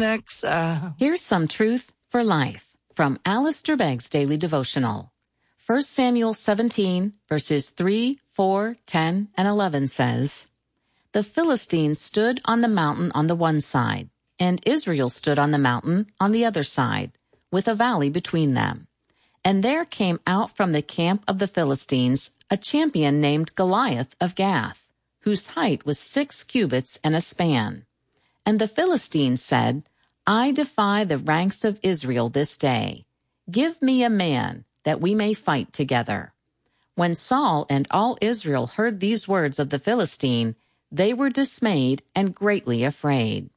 sex. Here's some truth for life from Alistair Begg's Daily Devotional. 1 Samuel 17, verses 3, 4, 10, and 11 says, "The Philistines stood on the mountain on the one side, and Israel stood on the mountain on the other side, with a valley between them. And there came out from the camp of the Philistines a champion named Goliath of Gath, whose height was 6 cubits and a span. And the Philistines said, I defy the ranks of Israel this day. Give me a man, that we may fight together." When Saul and all Israel heard these words of the Philistine, they were dismayed and greatly afraid.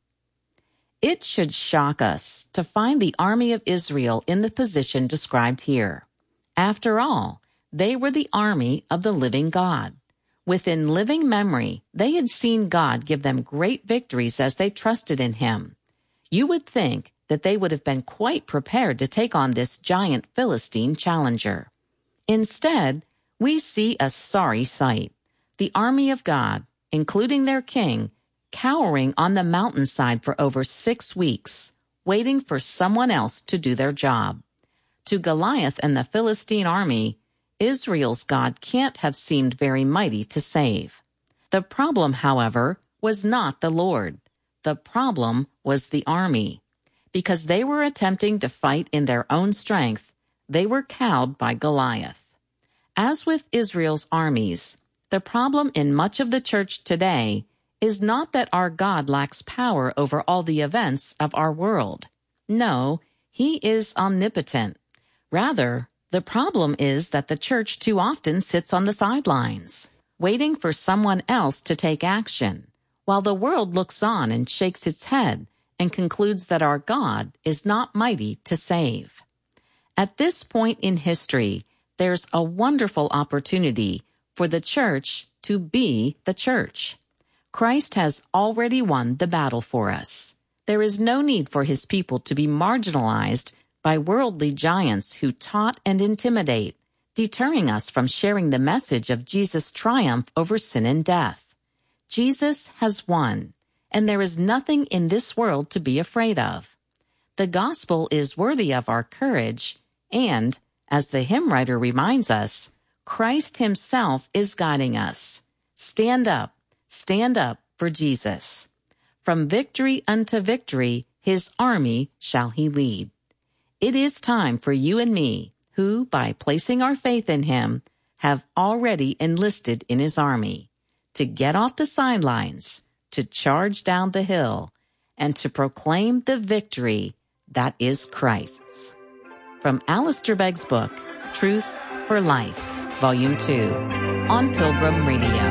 It should shock us to find the army of Israel in the position described here. After all, they were the army of the living God. Within living memory, they had seen God give them great victories as they trusted in Him. You would think that they would have been quite prepared to take on this giant Philistine challenger. Instead, we see a sorry sight. The army of God, including their king, cowering on the mountainside for over 6 weeks, waiting for someone else to do their job. To Goliath and the Philistine army, Israel's God can't have seemed very mighty to save. The problem, however, was not the Lord. The problem was the army. Because they were attempting to fight in their own strength, they were cowed by Goliath. As with Israel's armies, the problem in much of the church today is not that our God lacks power over all the events of our world. No, He is omnipotent. Rather, the problem is that the church too often sits on the sidelines, waiting for someone else to take action, while the world looks on and shakes its head and concludes that our God is not mighty to save. At this point in history, there's a wonderful opportunity for the church to be the church. Christ has already won the battle for us. There is no need for His people to be marginalized by worldly giants who taunt and intimidate, deterring us from sharing the message of Jesus' triumph over sin and death. Jesus has won, and there is nothing in this world to be afraid of. The gospel is worthy of our courage, and, as the hymn writer reminds us, Christ Himself is guiding us. Stand up for Jesus. From victory unto victory, His army shall He lead. It is time for you and me, who, by placing our faith in Him, have already enlisted in His army, to get off the sidelines, to charge down the hill, and to proclaim the victory that is Christ's. From Alistair Begg's book, Truth for Life, Volume 2, on Pilgrim Radio.